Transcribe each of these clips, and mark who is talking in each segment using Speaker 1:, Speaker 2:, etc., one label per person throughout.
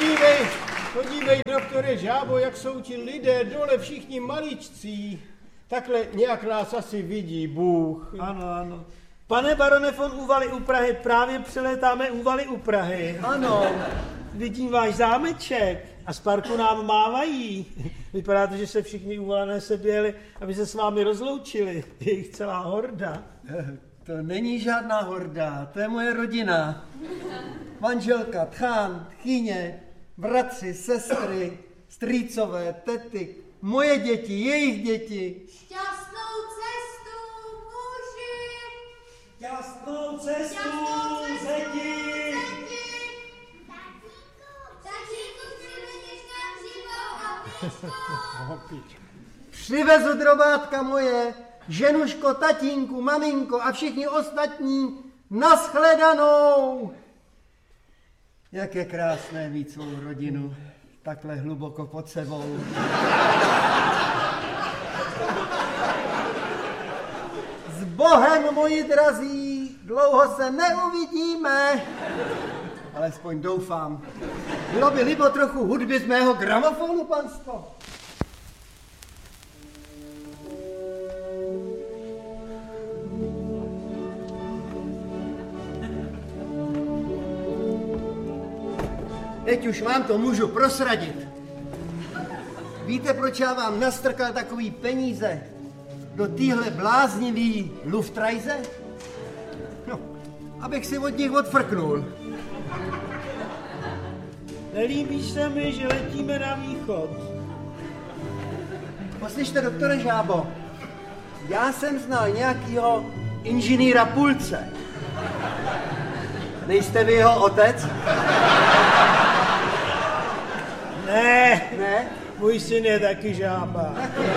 Speaker 1: Podívej, doktore Žábo, jak jsou ti lidé dole všichni maličcí. Takhle nějak nás asi vidí Bůh.
Speaker 2: Ano. Pane barone von Úvaly u Prahy, právě přilétáme Úvaly u Prahy.
Speaker 1: Ano.
Speaker 2: Vidím váš zámeček a z parku nám mávají. Vypadá to, že se všichni Úvalané seběli, aby se s vámi rozloučili. Je jich celá horda.
Speaker 3: To není žádná horda, to je moje rodina. Manželka, tchán, tchyně, bratři, sestry, strýcové, tety, moje děti, jejich děti.
Speaker 4: Šťastnou cestu, muži!
Speaker 2: Šťastnou cestu, zeti!
Speaker 4: Tatínku, přivedeš nám živou a pičku.
Speaker 3: Přivezu drobátka moje, ženuško, tatínku, maminko a všichni ostatní, nashledanou. Jak je krásné mít svou rodinu takhle hluboko pod sebou. S Bohem, moji drazí, dlouho se neuvidíme. Alespoň doufám. Bylo by libo trochu hudby z mého gramofonu, panstvo. Teď už vám to můžu prosradit. Víte, proč já vám nastrkal takový peníze do téhle bláznivý Luftreise? No, abych si od nich odfrknul.
Speaker 2: Nelíbí se mi, že letíme na východ.
Speaker 3: Poslyšte, doktore Žábo, já jsem znal nějakýho inženýra Pulce. Nejste vy jeho otec?
Speaker 2: Ne? Můj syn je taky žába.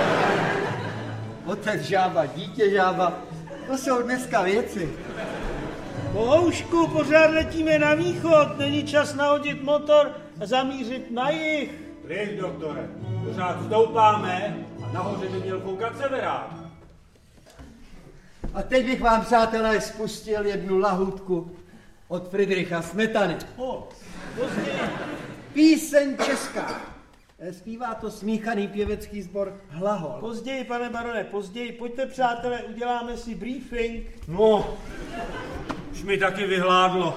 Speaker 3: Otec žába, dítě žába, to jsou dneska věci.
Speaker 2: Bohoušku, pořád letíme na východ, není čas nahodit motor a zamířit na jih.
Speaker 5: Pryč, doktore, pořád stoupáme a nahoře by měl foukat severák.
Speaker 3: A teď bych vám, přátelé, spustil jednu lahůdku od Friedricha Smetany.
Speaker 2: Později.
Speaker 3: Píseň česká. Zpívá to smíchaný pěvecký sbor Hlahol.
Speaker 2: Později, pane barone, později. Pojďte, přátelé, uděláme si briefing.
Speaker 5: No, už mi taky vyhládlo.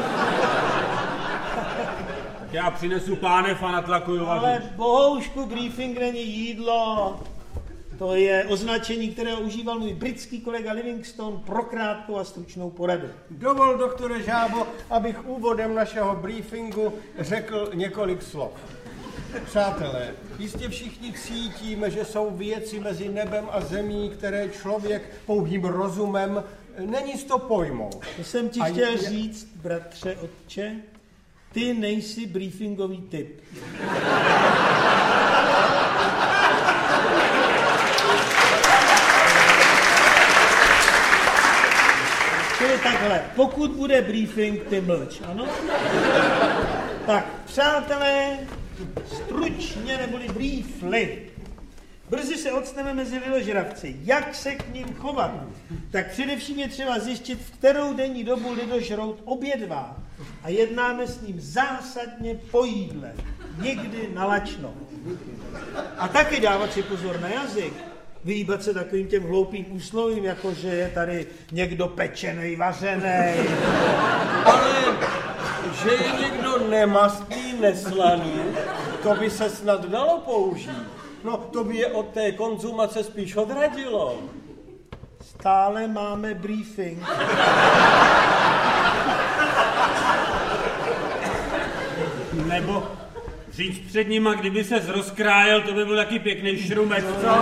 Speaker 5: Tak já přinesu pánev a natlakuju vařič.
Speaker 2: Ale bohoušku, briefing není jídlo. To je označení, které užíval můj britský kolega Livingstone pro krátkou a stručnou poradu.
Speaker 1: Dovol, doktore Žábo, abych úvodem našeho briefingu řekl několik slov. Přátelé, jistě všichni cítíme, že jsou věci mezi nebem a zemí, které člověk pouhým rozumem není to pojmout.
Speaker 2: To jsem ti chtěl říct, bratře, otče, ty nejsi briefingový typ. Čili takhle, pokud bude briefing, ty mlč, ano? Tak, přátelé, stručně neboli briefly. Brzy se odstneme mezi lidožravci. Jak se k ním chovat? Tak především je třeba zjistit, v kterou denní dobu lidožrout obědvá. A jednáme s ním zásadně po jídle. Někdy nalačno. A taky dávat si pozor na jazyk. Vyhýbat se takovým těm hloupým úslovím, jako že je tady někdo pečenej, vařenej.
Speaker 1: Ale že je někdo nemastný, neslaný, to by se snad dalo použít. No, to by je od té konzumace spíš odradilo.
Speaker 2: Stále máme briefing.
Speaker 5: Nebo říct před nima, kdyby se rozkrájel, to by byl taky pěkný šrumec, co?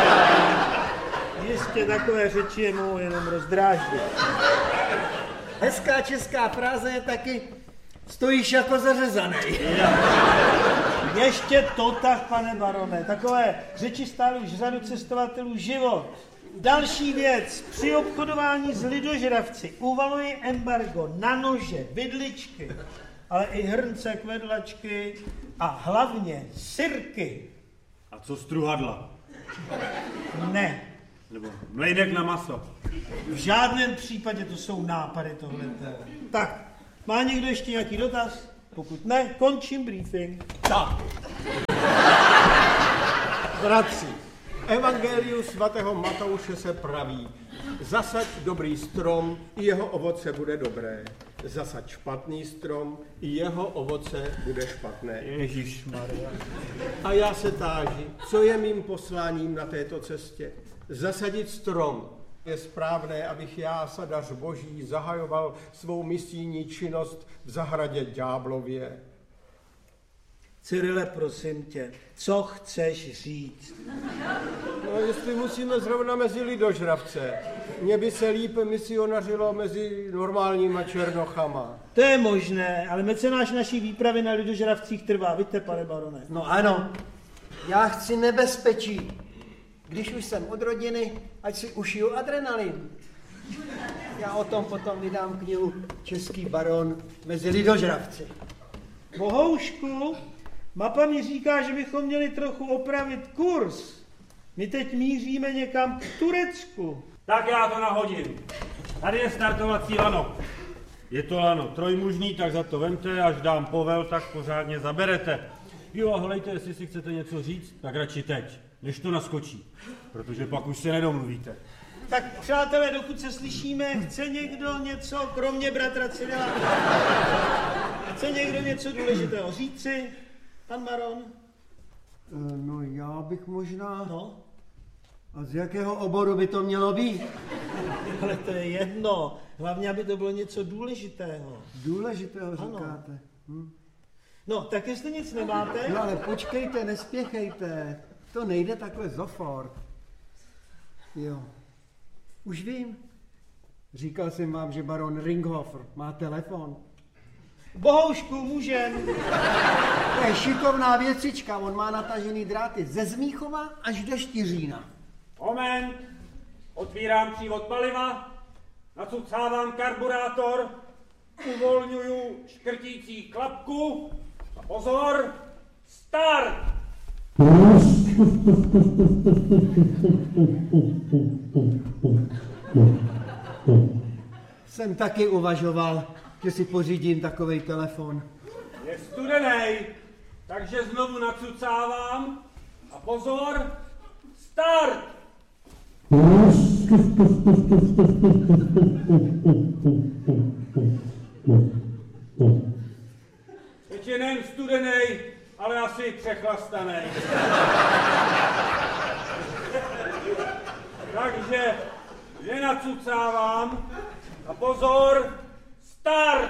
Speaker 2: Jistě takové řeči je mohou jenom rozdráždit.
Speaker 3: Hezká česká fráze je taky stojíš jako zařezanej.
Speaker 2: Ještě to tak, pane barone. Takové řeči stály už řadu cestovatelů život. Další věc. Při obchodování s lidožravci uvaluje embargo na nože, vidličky, ale i hrnce, kvedlačky a hlavně sirky.
Speaker 5: A co struhadla?
Speaker 2: Ne.
Speaker 5: Nebo mlejnek na maso?
Speaker 2: V žádném případě to jsou nápady tohleté. Tak, má někdo ještě nějaký dotaz? Pokud ne, končím briefing.
Speaker 1: Tak. Bratři, Evangeliu svatého Matouše se praví, zasaď dobrý strom, i jeho ovoce bude dobré. Zasaď špatný strom, i jeho ovoce bude špatné.
Speaker 2: Ježišmarja.
Speaker 1: A já se táži, co je mým posláním na této cestě? Zasadit strom. Je správné, abych já, sadař Boží, zahajoval svou misijní činnost v zahradě Ďáblově.
Speaker 2: Cyrile, prosím tě, co chceš říct?
Speaker 1: No, jestli musíme zrovna mezi lidožravce, mně by se lípe misionařilo mezi normálníma černochama.
Speaker 2: To je možné, ale mecenáš naší výpravy na lidožravcích trvá, vidíte, pane barone.
Speaker 3: No ano, já chci nebezpečí. Když už jsem od rodiny, ať si ušiju adrenalin. Já o tom potom vydám knihu Český baron mezi lidožravci.
Speaker 2: Bohoušku, mapa mi říká, že bychom měli trochu opravit kurz. My teď míříme někam k Turecku.
Speaker 5: Tak já to nahodím. Tady je startovací lano. Je to lano trojmužný, tak za to vemte, až dám povel, tak pořádně zaberete. Jo, a hlejte, jestli si chcete něco říct, tak radši teď, než to naskočí, protože pak už se nedomluvíte.
Speaker 2: Tak přátelé, dokud se slyšíme, chce někdo něco, kromě bratra Cyrila? Chce někdo něco důležitého říci? Pan baron?
Speaker 3: No já bych možná...
Speaker 2: No,
Speaker 3: A z jakého oboru by to mělo být?
Speaker 2: ale to je jedno. Hlavně, aby to bylo něco důležitého.
Speaker 3: Důležitého říkáte.
Speaker 2: No, tak jestli nic nemáte...
Speaker 3: No ale počkejte, nespěchejte. To nejde takhle zofort. Jo. Už vím. Říkal jsem vám, že baron Ringhofer má telefon.
Speaker 2: Bohoušku, můžem.
Speaker 3: To je šikovná věcička, on má natažený dráty ze Zmíchova až do Štiřína.
Speaker 5: Moment, otvírám přívod paliva, nacucávám karburátor, uvolňuju škrtící klapku a pozor, start!
Speaker 3: Jsem taky uvažoval, že si pořídím takovej telefon.
Speaker 5: Je studenej, takže znovu nacucávám a pozor, start! Teď je nejen studenej, ale asi přechlastanej. Takže nenacucávám a pozor, start!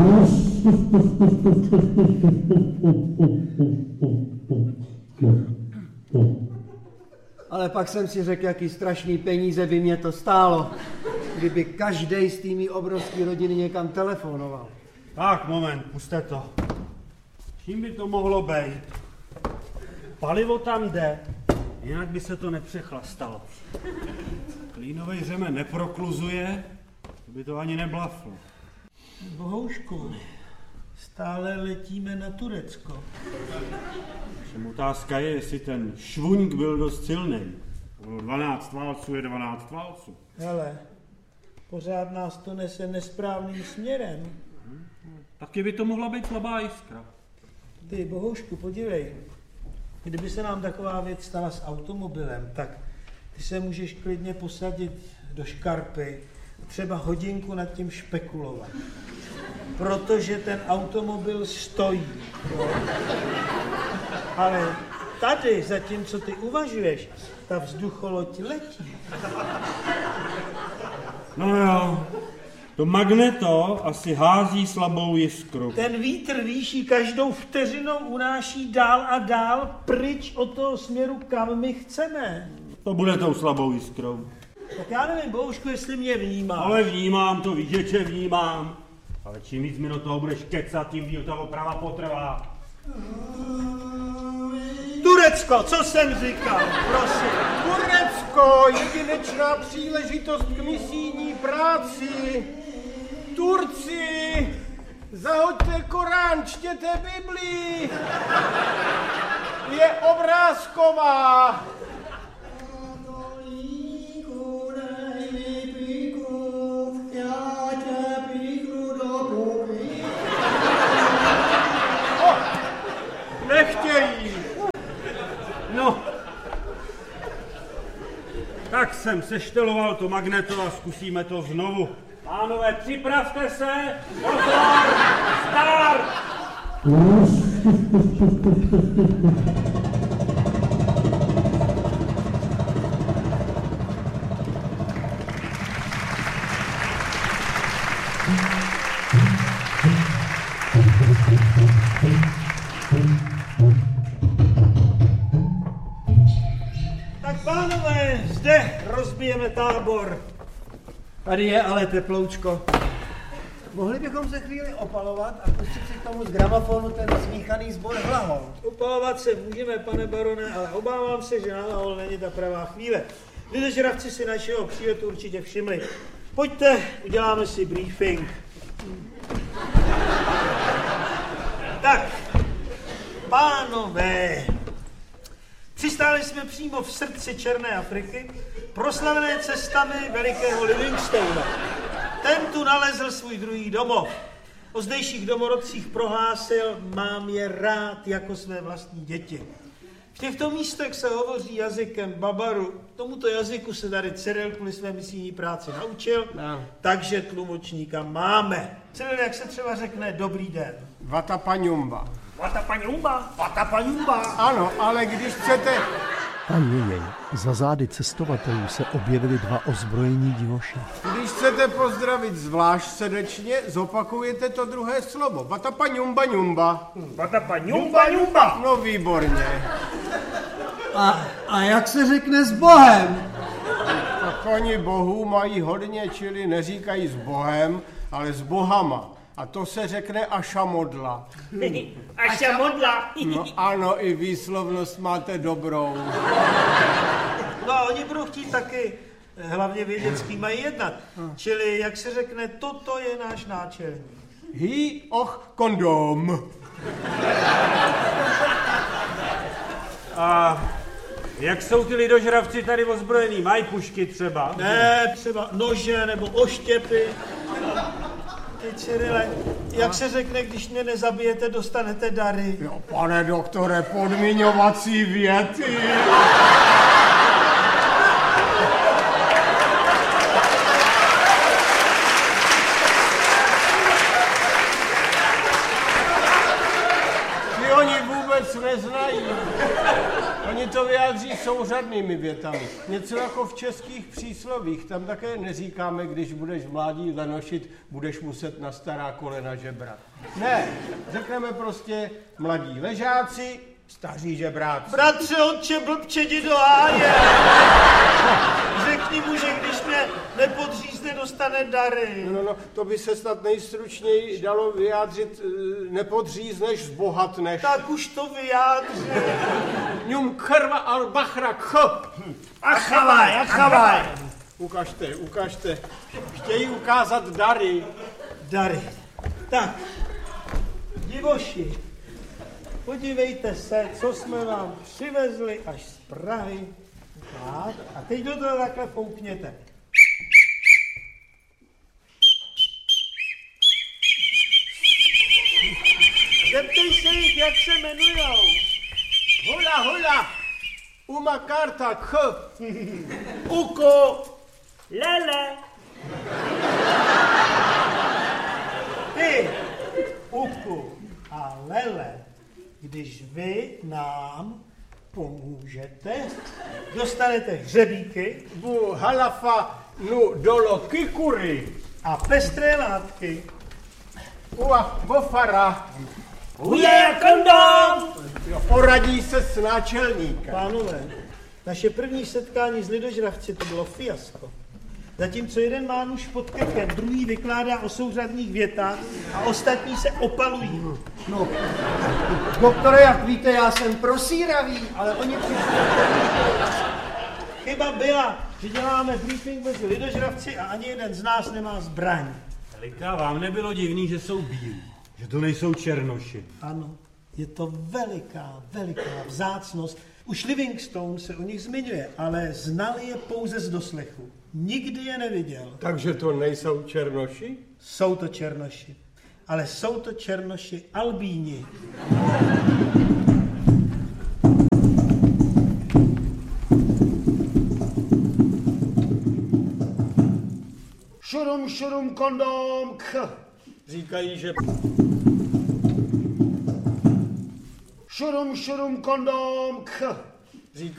Speaker 3: Ale pak jsem si řekl, jaký strašný peníze by mě to stálo, kdyby každej z týmí obrovský rodiny někam telefonoval.
Speaker 5: Tak, moment, puste to. Čím by to mohlo být? Palivo tam jde, jinak by se to nepřechlastalo. Klínovej řemen neprokluzuje, to by to ani neblaflo.
Speaker 2: Bohoušku, stále letíme na Turecko.
Speaker 5: Všem otázka je, jestli ten švuňk byl dost silný. 12 válců je 12 válců.
Speaker 2: Hele, pořád nás to nese nesprávným směrem.
Speaker 5: Taky by to mohla být slabá jiskra.
Speaker 2: Ty, Bohoušku, podívej, kdyby se nám taková věc stala s automobilem, tak ty se můžeš klidně posadit do škarpy, třeba hodinku nad tím špekulovat. Protože ten automobil stojí. Jo? Ale tady, zatímco ty uvažuješ, ta vzducholoď letí.
Speaker 5: No jo, to magneto asi hází slabou jiskru.
Speaker 2: Ten vítr výší každou vteřinou unáší dál a dál pryč od toho směru, kam my chceme.
Speaker 5: To bude tou slabou jiskrou.
Speaker 2: Tak já nevím, Bohušku, jestli mě vnímáš.
Speaker 5: Ale vnímám to, víš, že vnímám. Ale čím víc mi do toho budeš kecat, tím díl ta oprava potrvá.
Speaker 2: Turecko, co jsem říkal, prosím.
Speaker 1: Turecko, jedinečná příležitost k misijní práci. Turci, zahoďte Korán, čtěte Biblii. Je obrázková.
Speaker 5: jsem sešteloval to magneto a zkusíme to znovu. Pánové, připravte se! Pozor! Start!
Speaker 2: Tak pánové, zde rozbijeme tábor.
Speaker 3: Tady je ale teploučko. Mohli bychom se chvíli opalovat a pustit si k tomu z gramofonu ten smíchaný sbor Hlahol.
Speaker 2: Upalovat se můžeme, pane barone, ale obávám se, že na Hlahol není ta pravá chvíle. Lidožravci si našeho příletu určitě všimli. Pojďte, uděláme si briefing. Tak, pánové, přistáli jsme přímo v srdci Černé Afriky, proslavené cestami velikého Livingstona. Ten tu nalezl svůj druhý domov. O zdejších domorodcích prohlásil, mám je rád jako své vlastní děti. V těchto místech se hovoří jazykem Babaru. Tomuto jazyku se tady Cyril kvůli své misijní práci naučil, takže tlumočníka máme. Cyril, jak se třeba řekne dobrý den?
Speaker 1: Vatapaňumba.
Speaker 2: Vatapaňumba, Vatapaňumba.
Speaker 1: Ano, ale když chcete...
Speaker 6: Ani jej, za zády cestovatelů se objevili dva ozbrojení divoši.
Speaker 1: Když chcete pozdravit zvlášť srdečně, zopakujete to druhé slovo. Vatapaňumba ňumba.
Speaker 2: Vatapaňumba, ňumba.
Speaker 1: No výborně.
Speaker 3: A jak se řekne s Bohem?
Speaker 1: Tak oni bohů mají hodně, čili neříkají s Bohem, ale s bohama. A to se řekne ašamodla.
Speaker 2: Ašamodla.
Speaker 1: No ano, i výslovnost máte dobrou.
Speaker 2: No a oni budou chtít taky hlavně vědět, s kým mají jednat. Čili, jak se řekne, toto je náš náčelník.
Speaker 1: Kondom.
Speaker 5: A jak jsou ty lidožravci tady ozbrojení? Mají pušky třeba?
Speaker 2: Ne, třeba nože nebo oštěpy. Ty Cyrile, jak se řekne, když mě nezabijete, dostanete dary.
Speaker 1: Jo, pane doktore, podmiňovací věty. Ty oni vůbec neznají. Oni to vyjádří souřadnými větami. Něco jako v českých příslovích. Tam také neříkáme, když budeš v mládí lenošit, budeš muset na stará kolena žebrat. Ne, řekneme prostě mladí ležáci, staří žebráci.
Speaker 2: Bratře, otče, blbče, jdi do háje. Řekni mu, že když mě nepodřízne, dostane dary.
Speaker 1: No, to by se snad nejstručněji dalo vyjádřit, nepodřízneš, zbohatneš.
Speaker 2: Tak už to vyjádři.
Speaker 1: Ňum krva al bachra kh.
Speaker 2: Achavaj.
Speaker 1: Ukažte. Chtějí ukázat dary.
Speaker 2: Dary. Tak, divoši, podívejte se, co jsme vám přivezli až z Prahy. Tak, a teď do toho takhle foukněte. Zeptej se jich, jak se jmenujou.
Speaker 1: Hula. Uma karta kh. Uko.
Speaker 2: Lele. Ty, Uku a Lele, když vy nám pomůžete, dostanete hřebíky
Speaker 1: Bu halafa nu dolo kikuri.
Speaker 2: a pestré látky.
Speaker 1: Ua bofara.
Speaker 2: Uje kondom!
Speaker 1: Poradí se s náčelníkem.
Speaker 2: Pánové, naše první setkání s lidožravci to bylo fiasko. Zatímco jeden má nůž pod krkem, druhý vykládá o souřadných větách a ostatní se opalují.
Speaker 3: No, doktore, jak víte, já jsem prosíravý, ale oni
Speaker 2: Chyba byla, že děláme briefing mezi lidožravci a ani jeden z nás nemá zbraň.
Speaker 5: Velika, vám nebylo divný, že jsou bílí, že to nejsou černoši.
Speaker 2: Ano, je to veliká vzácnost. Už Livingstone se o nich zmiňuje, ale znal je pouze z doslechu. Nikdy je neviděl.
Speaker 1: Takže to nejsou černoši?
Speaker 2: Jsou to černoši, ale jsou to černoši albíni. Šurum, šurum, kondom, k.
Speaker 1: Říkají, že
Speaker 2: Šurum, šurum, kondom, k.